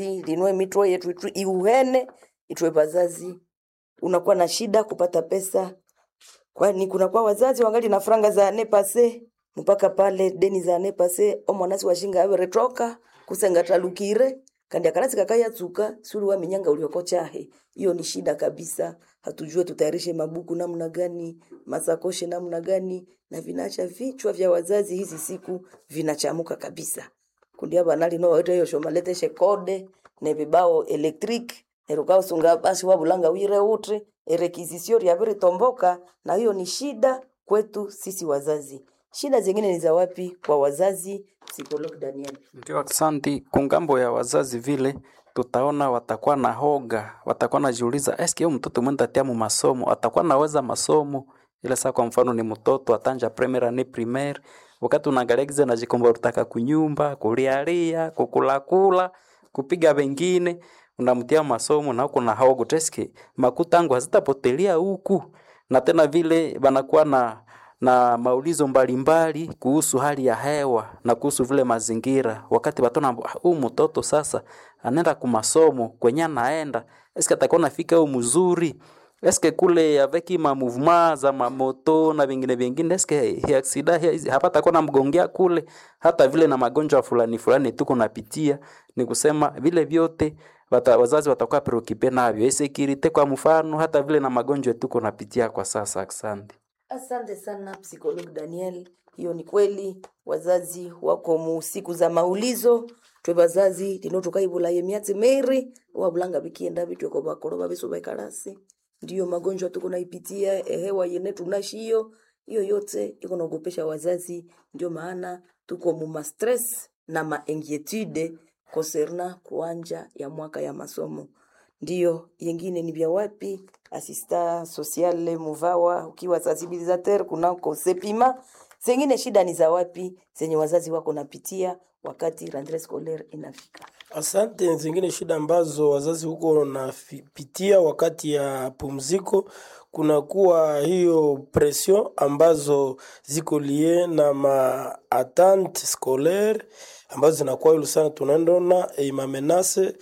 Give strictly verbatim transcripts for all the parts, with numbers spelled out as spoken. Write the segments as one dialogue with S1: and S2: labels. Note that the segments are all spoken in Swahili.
S1: linwe mitro yetu itu iuhene itwe bazazi unakuwa na shida kupata pesa, kwani kuna kwa wazazi wangali na franga za nepase mpaka pale deni za nepase o mwanasi washinga awe retoka kusenga talukire kandi akalasi kakaya tsuka suri wa minyanga uliokochahe. Hiyo ni shida kabisa. Hatujue tutayarishe mabuku namna gani, masakoshe namna gani, na vinacha vichwa vya wazazi hizi siku vinachamuka kabisa. Kundi hapa nali no yote hiyo shomalete shekode ne vibao electric erukao sunga basi wabulanga wire utre erekizisio ya bere tomboka, na hiyo ni shida kwetu sisi wazazi. Shida zingine ni za wapi kwa wazazi? Psychologue Daniel.
S2: Ndio, asante. Kungambo ya wazazi vile tutaona watakuwa na hoga, watakuwa najiuliza eske huyo mtoto mwenda tiamu masomo atakuwa naweza masomo ile. Saa kwa mfano ni mtoto atanja primera ni primaire, wakati unaangalia giza na jikomba utaka kunyumba kulialia kukulakula kupiga wengine unamtia masomo na huko na hogo teske makutangu hazitapotelea huku, na tena vile banakuwa na na maulizo mbalimbali kuhusu hali ya hewa na kuhusu vile mazingira. Wakati batona huu mtoto sasa anaenda kumasomo kwenye anaenda, eske atakuwa nafika huko mzuri, eske kule avec ma mouvement za mamoto na vingine vingine, eske hi accident hapa atakuwa namgongea kule, hata vile na magonjwa fulani fulani tuko napitia. Ni kusema vile vyote wata, wazazi watakuwa preocupe navyo, security kwa mfano, hata vile na magonjwa tuko napitia kwa sasa. Asante.
S1: Asante sana Psychologue Daniel. Hiyo ni kweli, wazazi wako mu siku za maulizo. Twe bazazi dinotoka ibula yemiati meri wabulanga bikienda bitu ko bakoro babiso bakarasi. Ndio magonjwa tuko naipitia, hewa yene tunashio. Hiyo yote iko naogopesha wazazi, ndio maana tuko mu ma stress na ma inquietude concernant kuanja ya mwaka ya masomo. Ndio yengine ni vya wapi? Asista sociale muvawa ukiwa sensibilisateur kunako sepima. Zengine shida ni za wapi zenye wazazi wako napitia wakati rentrée scolaire inafika?
S3: Asante. Zingine shida ambazo wazazi huko napitia wakati ya pumziko, kuna kuwa hiyo pression ambazo ziko lie na ma attente scolaire ambazo zinakuwa yulu sana, tunaendona e ma menace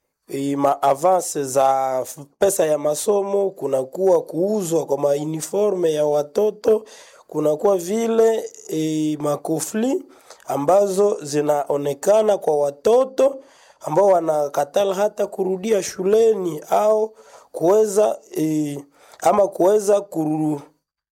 S3: e ma avance za pesa ya masomo, kuna kuwa kuuzwa kwa ma uniforme ya watoto, kuna kuwa vile e ma conflit ambazo zinaonekana kwa watoto ambao wanakatala hata kurudia shuleni au kuweza e, ama kuweza kuru,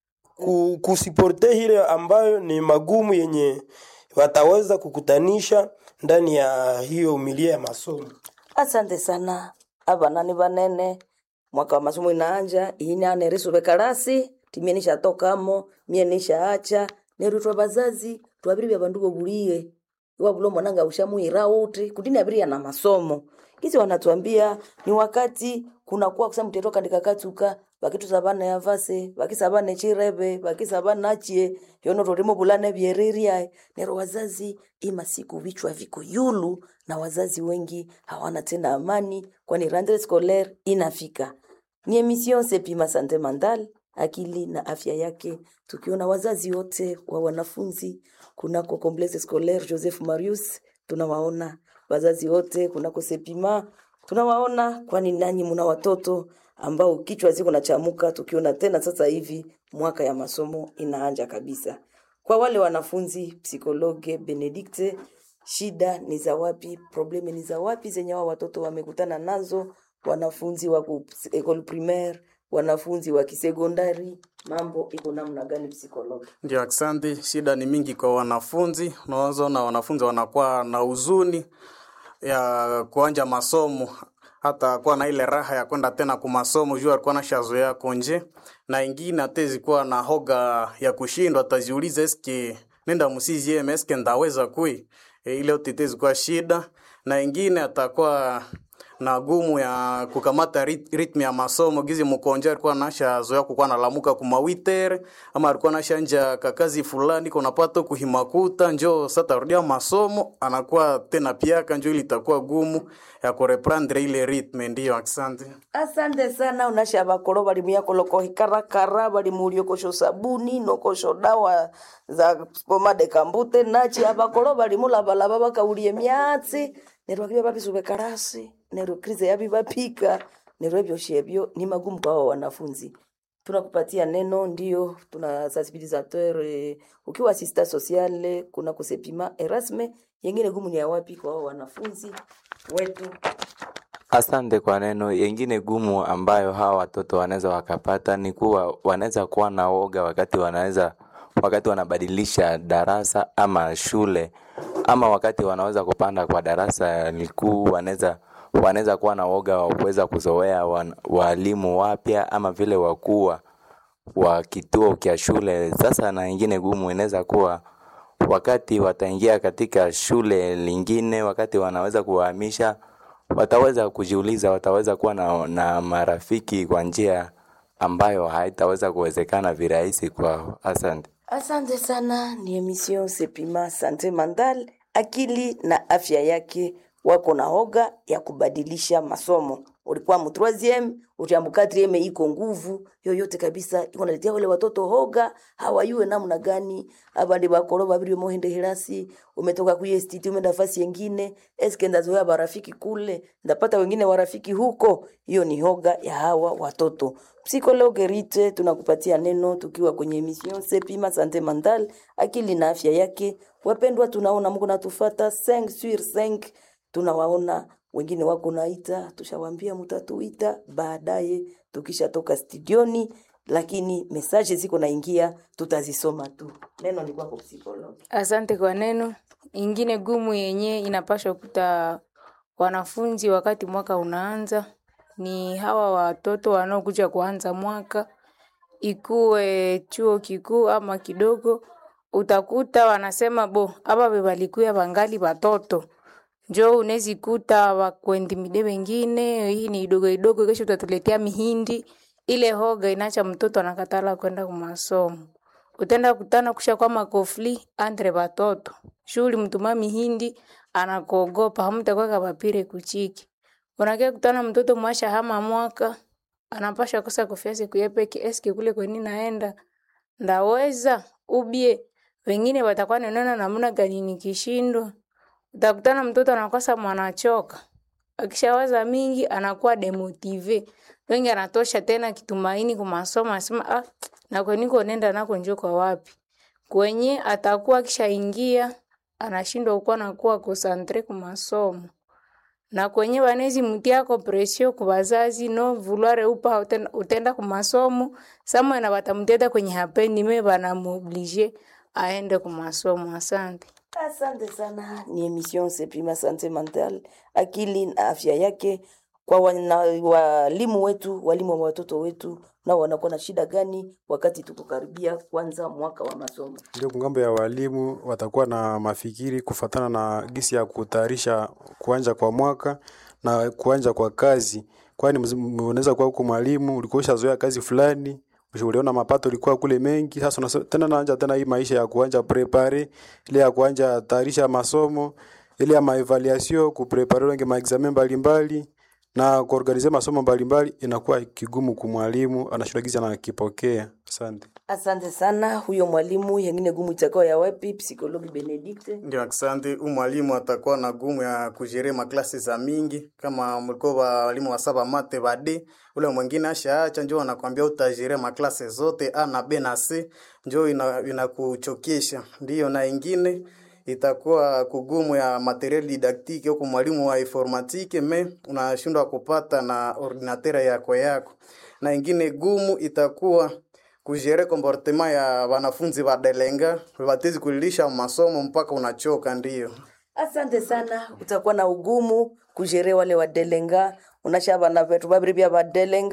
S3: ku, kusiporte hile ambayo ni magumu yenye wataweza kukutanisha ndani ya hiyo milia ya masomo.
S1: Asante sana. Aba nani banene mwaka wa masomo inaanja ina nereso bekarasi timienisha tokamo mienisha acha nerutwa bazazi twabiri bya bandu bobulie wabulo mwananga ushamu irauti kudini abiria na masomo. Kizi wanatuambia ni wakati kuna kuwa kusema mtetoka ndikakatuka bakitu sabana ya vase bakisabana chirebe bakisabana achie yono rorimo bulane byereria nero wazazi ima siku vichwa viko yulu, na wazazi wengi hawana tena amani kwani rentrée scolaire inafika. Ni emission Sepima Sante Mental, akili na afya yake, tukiona wazazi wote wa wanafunzi kunako complexe scolaire Joseph Marius tunawaona, wazazi wote kunako Sepima tunawaona, kwani nanyi mna watoto ambao kichwa ziko na chamuka. Tukiona tena sasa hivi mwaka ya masomo inaanja kabisa. Kwa wale wanafunzi, Psychologue Benedicte, shida ni za wapi, probleme ni za wapi zenye wa watoto wamekutana nazo, wanafunzi wa école primaire, wanafunzi wa kisekondari, mambo iko namna gani Psychologue?
S4: Ndio, asante. Shida ni mingi kwa wanafunzi. Unaanza na wanafunzi wanakuwa na huzuni ya kuanja masomo, hata kuwa na ile raha ya kwenda tena kwa masomo juu alikuwa na shazoea konje, na ingine atezi kuwa na hoga ya kushindwa, atajiuliza eske nenda musizi eske ndaweza kui e, ile utetezi kwa shida, na ingine atakuwa na gumu ya kukamata rit, ritmi ya masomo gizi mkonja alikuwa nasha zoea kukuwa nalamuka kumawitere ama alikuwa nasha nja kakazi fulani kuna pato kuhimakuta njo sata rudia masomo anakuwa tena piaka njo ili itakuwa gumu ya kureprendre ile ritme. Ndio, asante.
S1: Asante sana. Unasha bakolo bali muyako loko hikarakara bali muri okosho sabuni nokosho dawa za pomade kambute nachi abakolo bali mula balaba bakaulie myatsi nerwa kibya babisube karasi nerwa krize yabi bapika nerwa byo shebyo ni magumu kwa wanafunzi. Tunakupatia neno, ndio tuna sensibilisateur eh, ukiwa assistant sociale kuna kusepima Erasme yengine gumu ni ya wapi kwa wanafunzi wetu.
S5: Asante kwa neno. Yengine gumu ambayo hawa watoto wanaweza wakapata ni kuwa wanaweza kuwa na woga wakati wanaweza wakati wanabadilisha darasa ama shule, ama wakati wanaweza kupanda kwa darasa likuu wanaweza wanaweza kuwa na woga wa kuweza kuzoea walimu wapya ama vile wakuu wa kituo cha shule. Sasa na nyingine gumu inaweza kuwa wakati wataingia katika shule lingine, wakati wanaweza kuhamisha, wataweza kujiuliza, wataweza kuwa na, na marafiki kwa njia ambayo haitaweza kuwezekana virahisi kwao. Asante.
S1: Asante sana. Ni emission Sepima Sante Mandal, akili na afya yake. Wako na hoga ya kubadilisha masomo. Ulikuwa mu troisième, ujambu quatrième iko nguvu yoyote kabisa. Iko naletea wale watoto hoga, hawajue namna gani. Abandi bakoro babiri mohende hirasi, umetoka ku institut umeenda nafasi nyingine, eske ndazoea barafiki kule, ndapata wengine warafiki huko. Hiyo ni hoga ya hawa watoto. Psikologe Rite tunakupatia neno tukiwa kwenye emission Sepima Sante Mental, akili na afya yake. Wapendwa, tunaona Mungu natufuata cinq sur cinq. Tunawaona wengine wako naita, tushawaambia mtatuita baadaye tukishatoka studioni, lakini message ziko naingia tutazisoma tu. Neno ni kwako psikologi.
S6: Asante kwa neno. Ingine gumu yenye inapaswa kuta wanafunzi wakati mwaka unaanza ni hawa watoto wanaokuja kuanza mwaka, ikuwe chuo kikuu ama kidogo, utakuta wanasema bo aba bebalikuya bangali watoto. Njoo unezi kuta wakwendi mide wengine, hii ni idogo idogo, kesho utatuletea mihindi. Ile hoga inacha mtoto anakatala kwenda kwa masomo. Utenda kutana kusha kwa makofli andre watoto. Shuli mtuma mihindi anakogopa, hamtakuwa kabapire kuchiki. Unakia kutana mtoto mwasha hama mwaka, anapasha kosa kofia kuyepeke, eske kule kweni naenda ndaweza ubie. Wengine watakuwa nenona namuna gani nikishindwa. Utakutana mtoto anakosa mwanachoka. Akishawaza mingi anakuwa demotive. Wengi anatosha tena kitumaini kwa masomo, anasema ah na kwa niko nenda nako njoo kwa wapi. Kwenye atakuwa kishaingia anashindwa kuwa na kuwa concentrate kwa masomo. Na kwenye wanezi mtia kwa presio kwa wazazi no vouloir upa utenda, utenda kwa masomo, sama na watamteta kwenye hapendi me bana muoblige aende kwa masomo. Asante.
S1: Asante sana. Ni emission Sepima Sante Mental, akili na afya yake. Kwa wana, walimu wetu, walimu wa watoto wetu, na wanakuwa na shida gani wakati tukukaribia kwanza mwaka wa masomo?
S7: Ndio, kungambo ya walimu watakuwa na mafikiri kufatana na gisi ya kutayarisha kuanja kwa mwaka na kuanja kwa kazi. Kwani unaweza kuwa huko mwalimu ulikuwa ushazoea kazi fulani, uliona mapato ulikuwa kule mengi, sasa tena naanza tena hii maisha ya kuanja prepare, ile ya kuanja tayarisha masomo, ile ya maevaluation, kuprepare wengi ma examen mbalimbali na kuorganize masomo mbalimbali, inakuwa kigumu kwa mwalimu, anashughulika na kipokea. Asante.
S1: Asante sana. Huyo mwalimu yengine gumu itakao ya wapi? Psikologi Benedict.
S4: Ndio, asante. Huyu mwalimu atakuwa na gumu ya kujere maklasi za mingi, kama mlikuwa walimu wa saba mate bade, ule mwingine ashaacha njoo anakuambia utajere maklasi zote A na B na C, njoo inakuchokesha. Ina ndio, na ingine itakuwa kugumu ya materiel didactique huko mwalimu wa informatique me unashindwa kupata na ordinateur yako yako. Na ingine gumu itakuwa kujere comportement ya wanafunzi wa delenga, watezi kulilisha masomo mpaka unachoka. Ndio.
S1: Asante sana. Utakuwa na ugumu kujere wale wa delenga, unashaba na vetu babiri bya ba delenga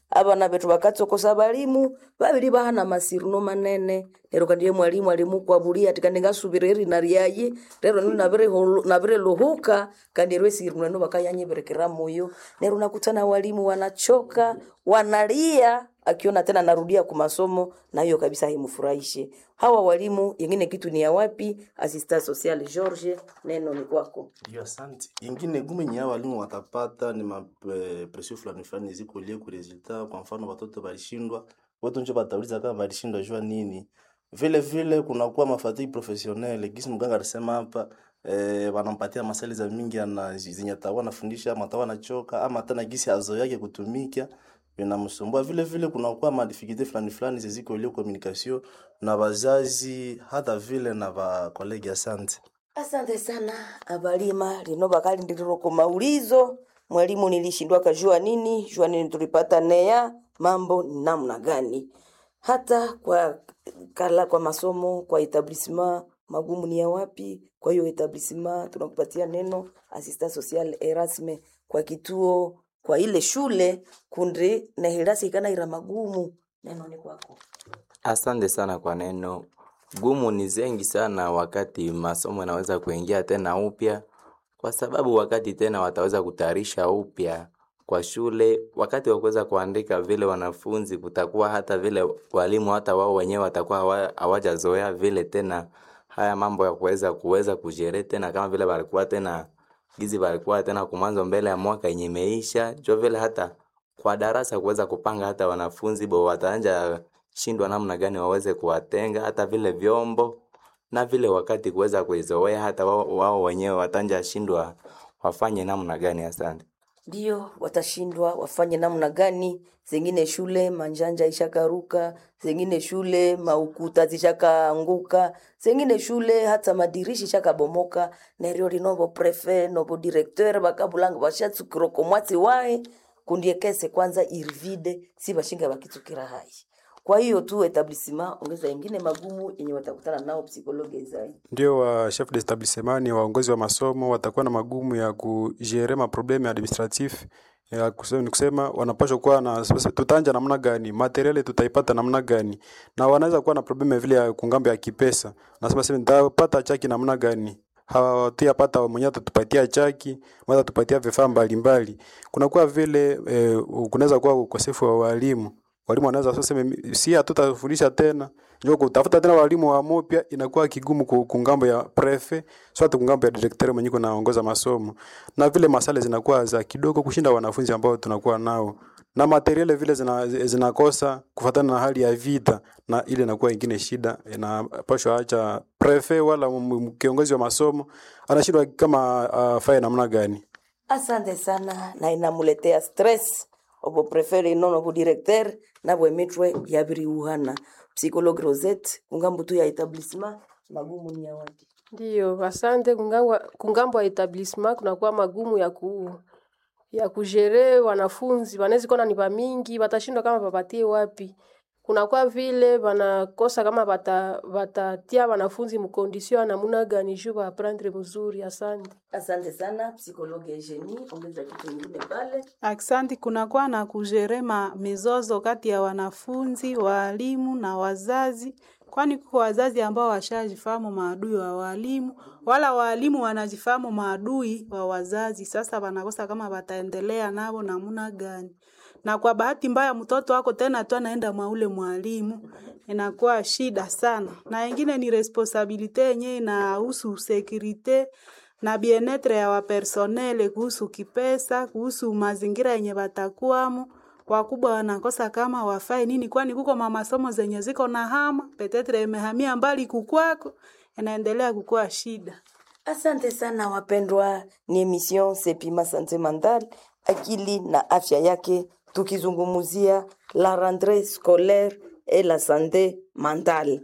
S1: abana betu bakatsokosa balimu babiri bahana masiruno manene lero kandi mwalimu alimukwabulia ati kandi ngasubireri nariyayi lero nabire nabire luhuka kandi rwesiruno no bakayanyeberekera moyo lero nakutana walimu wanachoka wanalia akiona tena narudia kwa masomo na hiyo kabisa haimfurahishe. Hawa walimu yengine kitu ni ya wapi? Assistant social George, neno ni kwako.
S8: Ndio, asante. Ingine gumu ni hawa walimu watapata ni ma presio fulani fulani ziko lie ku resultat. Kwa mfano watoto walishindwa, watu nje batauliza kama walishindwa jua nini. Vile vile kuna kuwa mafatigue professionnel, gisi mganga alisema hapa eh, wanampatia masali za mingi ana zinyatawa nafundisha ama tawa nachoka ama tena gisi azo yake kutumika vinamsumbua. Vile vile kuna kuwa ma difficulté fulani fulani ziko ile communication na wazazi hata vile na ba colleague. Asante.
S1: Asante sana abalima lino bakali ndiro kwa maulizo. Mwalimu nilishindwa kajua nini, jua nini tulipata nea, mambo ni namna gani. Hata kwa kala kwa masomo, kwa etablissement, magumu ni ya wapi? Kwa hiyo etablissement tunakupatia neno assistant social Erasme kwa kituo, kwa ile shule kundri na hirasi kana ira magumu. Neno ni kwako.
S5: Asante sana kwa neno. Gumu ni zengi sana wakati masomo yanaweza kuingia tena upya, kwa sababu wakati tena wataweza kutayarisha upya kwa shule, wakati wa kuweza kuandika vile wanafunzi kutakuwa hata vile walimu hata wao wenyewe watakuwa hawajazoea vile tena haya mambo ya kuweza kuweza kujere tena kama vile walikuwa tena gizi walikuwa tena kumwanzo mbele ya mwaka yenye imeisha. Jo vile hata kwa darasa kuweza kupanga hata wanafunzi bo wataanja shindwa namna gani waweze kuwatenga hata vile vyombo, na vile wakati kuweza kuizoea hata wao, wao wenyewe watanja shindwa wafanye namna gani. Asante.
S1: Ndio watashindwa wafanye namna gani. Zingine shule manjanja ishakaruka, zingine shule maukuta zishakaanguka, zingine shule hata madirishi ishakabomoka. Neryo linobo prefet nobo directeur bakabulanga bashatsukiroko mwatsi wae kundiekese kwanza irvide si bashinga bakitsukira hai. Kwa hiyo tu etablissement ongeza ingine magumu yenye watakutana nao psikologi zai.
S7: Ndio wa chef d'établissement ni waongozi wa masomo watakuwa na magumu ya kujere ma problème administratif, ya kusema ni kusema wanapaswa kuwa na tutanja namna gani, material tutaipata namna gani, na wanaweza kuwa na problème vile ya kungambo ya kipesa. Nasema sema nitapata chaki namna gani, hawatia pata mwenyewe tutupatia chaki, mwanza tupatia vifaa mbalimbali. Kuna kuwa vile eh, kunaweza kuwa ukosefu wa walimu. Walimu wanaweza sasa si hatutafundisha tena, njoo kutafuta tena walimu wa mpya inakuwa kigumu kungambo ya prefet, sio hata kungambo ya directeur mwenye kunaongoza masomo. Na vile masale zinakuwa za kidogo kushinda wanafunzi ambao tunakuwa nao. Na material vile zina, zinakosa kufuatana na hali ya vita, na ile inakuwa nyingine shida. Inapaswa acha prefet wala kiongozi wa masomo anashindwa kama uh, fae namna gani.
S1: Asante sana na inamuletea stress. Obo prefere nono bu directeur na bwe mitwe yabiri uhana. Psychologue Rosette kungambo tu ya etablissement magumu ni ya wapi?
S9: Ndio, asante. Kungambo kungambo ya etablissement kuna kuwa magumu ya ku ya kujere wanafunzi, wanaweza kuwa ni ba mingi, watashindwa kama bapatie wapi. Kuna kwa vile wanakosa kama bata batatia wanafunzi mkondisyon namuna gani juu aprendre mzuri. Asante.
S1: Asante sana psikologi Eugenie, ongeza kitu kingine pale.
S10: Asante. Kuna kwa na kujerema mizozo kati ya wanafunzi, walimu na wazazi, kwani kwa wazazi ambao washajifahamu maadui wa walimu, wala walimu wanajifahamu maadui wa wazazi. Sasa wanakosa kama wataendelea nao namuna gani. Na kwa bahati mbaya mtoto wako tena tu anaenda mwa ule mwalimu, inakuwa shida sana. Na wengine ni responsabilite yenyewe inahusu securite na bien-être ya wa personnel, kuhusu kipesa, kuhusu mazingira yenye batakuwamo. Wakubwa wanakosa kama wafai nini, kwani kuko mama masomo zenye ziko na hama, petetre imehamia mbali kukwako, inaendelea kukua shida.
S1: Asante sana wapendwa, ni emission Sepima Santé Mentale, akili na afya yake, tukizungumuzia la rentrée scolaire et la santé mentale.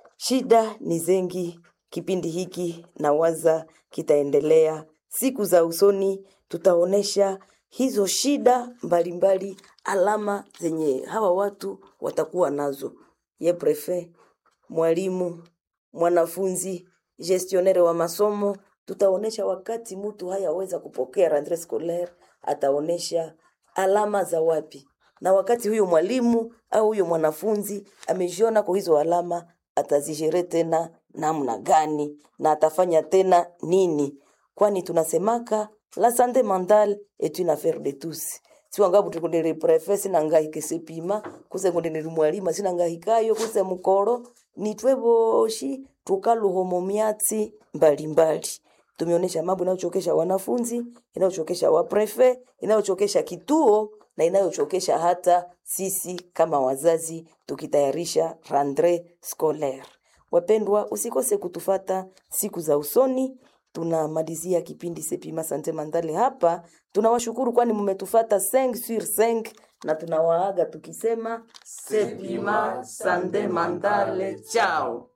S1: Shida ni zengi, kipindi hiki na waza kitaendelea. Siku za usoni tutaonesha hizo shida mbalimbali mbali, alama zenye hawa watu watakuwa nazo. Ye prefet, mwalimu, mwanafunzi, gestionnaire wa masomo, tutaonesha wakati mtu hayaweza kupokea rentrée scolaire, ataonesha alama za wapi. na wakati huyo mwalimu au huyo mwanafunzi amejiona kwa hizo alama, atazijere tena namna gani na atafanya tena nini? Kwani tunasemaka la santé mentale est une affaire de tous. Si wangabu tukundele prefe sina ngahike sepima, kuse kundele mwalimu sina ngahikayo, kuse mukoro ni tweboshi tukaluhomo miatsi mbalimbali. Tumeonesha mambo inayochokesha wanafunzi, inayochokesha wa prefe, inayochokesha kituo na inayochokesha hata sisi kama wazazi tukitayarisha rentrée scolaire. Wapendwa, usikose kutufata siku za usoni. Tunamalizia kipindi Sepima Santé Mentale hapa. Tunawashukuru kwani mmetufata cinq sur cinq na tunawaaga tukisema Sepima Santé Mentale. Ciao.